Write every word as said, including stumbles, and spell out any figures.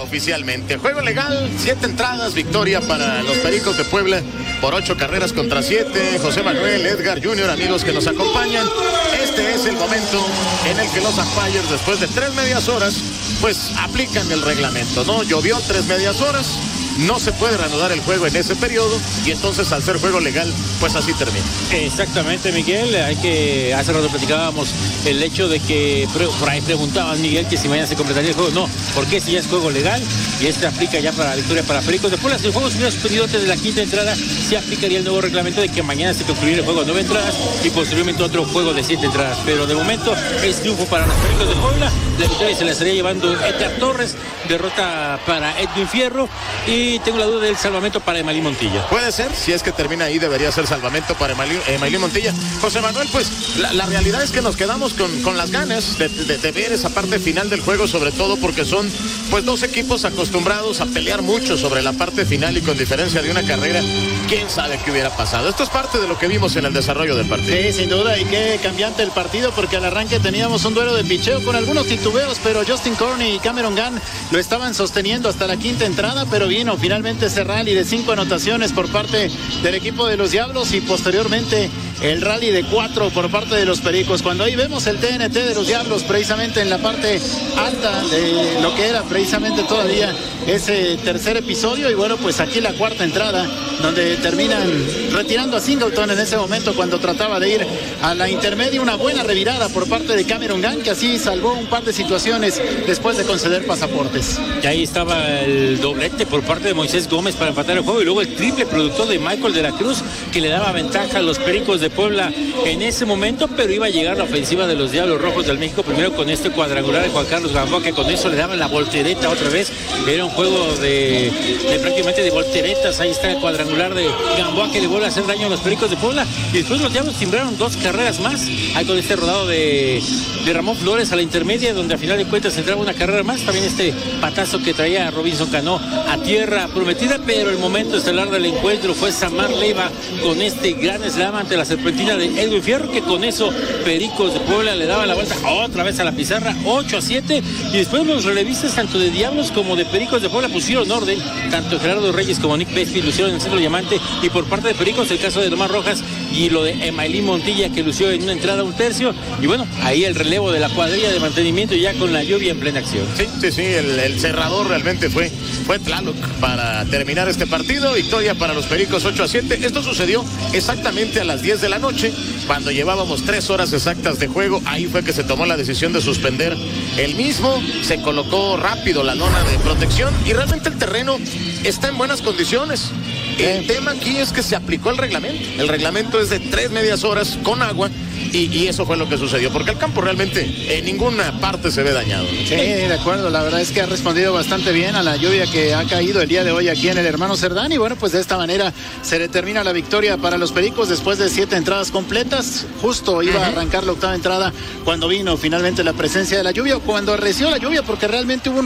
oficialmente. Juego legal, siete entradas, victoria para los Pericos de Puebla por ocho carreras contra siete. José Manuel, Edgar junior, amigos que nos acompañan. Este es el momento en el que los umpires, después de tres medias horas, pues aplican el reglamento, ¿no? Llovió tres medias horas, no se puede reanudar el juego en ese periodo y entonces al ser juego legal, pues así termina. Exactamente, Miguel. Hay que, hace rato platicábamos el hecho de que por ahí preguntaban, Miguel, que si mañana se completaría el juego. No, porque si ya es juego legal y este aplica ya para la victoria para Pericos de Puebla. Si el juego se hubiera suspendido antes de la quinta entrada, se aplicaría el nuevo reglamento de que mañana se concluiría el juego de nueve entradas y posteriormente otro juego de siete entradas. Pero de momento es triunfo para los Pericos de Puebla. La victoria se la estaría llevando Edgar Torres, derrota para Edwin Fierro y tengo la duda del salvamento para Emailín Montilla. Puede ser, si es que termina ahí, debería ser salvamento para Emailín, Emailín Montilla. José Manuel, pues la, la realidad es que nos quedamos con, con las ganas de, de, de ver esa parte final del juego, sobre todo porque son pues dos equipos acostumbrados a pelear mucho sobre la parte final y con diferencia de una carrera, quién sabe qué hubiera pasado. Esto es parte de lo que vimos en el desarrollo del partido. Sí, sin duda, y qué cambiante el partido, porque al arranque teníamos un duelo de picheo con algunos titubeos, pero Justin Corney y Cameron Gunn lo estaban sosteniendo hasta la quinta entrada, pero vino finalmente ese rally de cinco anotaciones por parte del equipo de los Diablos y posteriormente el rally de cuatro por parte de los Pericos. Cuando ahí vemos el T N T de los Diablos precisamente en la parte alta de lo que era precisamente todavía ese tercer episodio, y bueno, pues aquí la cuarta entrada donde terminan retirando a Singleton en ese momento cuando trataba de ir a la intermedia. Una buena revirada por parte de Cameron Gunn, que así salvó un par de situaciones después de conceder pasaportes. Y ahí estaba el doblete por parte de Moisés Gómez para empatar el juego y luego el triple productor de Michael de la Cruz que le daba ventaja a los Pericos de Puebla en ese momento, pero iba a llegar la ofensiva de los Diablos Rojos del México primero con este cuadrangular de Juan Carlos Gamboa, que con eso le daban la voltereta otra vez. Era un juego de, de prácticamente de volteretas. Ahí está el cuadrangular de Gamboa que le vuelve a hacer daño a los Pericos de Puebla y después los Diablos timbraron dos carreras más ahí con este rodado de, de Ramón Flores a la intermedia, donde a final de cuentas entraba una carrera más. También este patazo que traía a Robinson Cano a tierra prometida, pero el momento estelar del encuentro fue Samar Leiva con este gran slam ante la serpentina de Edwin Fierro, que con eso Pericos de Puebla le daba la vuelta otra vez a la pizarra, ocho a siete, y después los relevistas tanto de Diablos como de Pericos de Puebla pusieron orden, tanto Gerardo Reyes como Nick Pespi lucieron en el centro diamante, y por parte de Pericos el caso de Tomás Rojas y lo de Emailín Montilla, que lució en una entrada un tercio, y bueno, ahí el relevo de la cuadrilla de mantenimiento ya con la lluvia en plena acción. Sí, sí, sí, el, el cerrador realmente fue, fue Tlaloc para terminar este partido. Victoria para los Pericos ocho a siete. Esto sucedió exactamente a las diez de la noche, cuando llevábamos tres horas exactas de juego. Ahí fue que se tomó la decisión de suspender el mismo, se colocó rápido la lona de protección y realmente el terreno está en buenas condiciones. El tema aquí es que se aplicó el reglamento. El reglamento es de tres medias horas con agua y, y eso fue lo que sucedió, porque el campo realmente en ninguna parte se ve dañado, ¿no? Sí, de acuerdo. La verdad es que ha respondido bastante bien a la lluvia que ha caído el día de hoy aquí en el Hermano Cerdán, y bueno, pues de esta manera se determina la victoria para los Pericos después de siete entradas completas. Justo iba uh-huh. a arrancar la octava entrada cuando vino finalmente la presencia de la lluvia, cuando arreció la lluvia, porque realmente hubo un